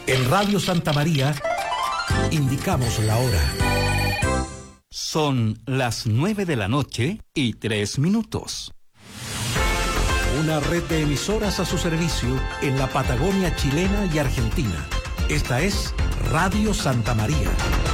En Radio Santa María, indicamos la hora. Son las 9:03 PM. Una red de emisoras a su servicio en la Patagonia chilena y argentina. Esta es Radio Santa María.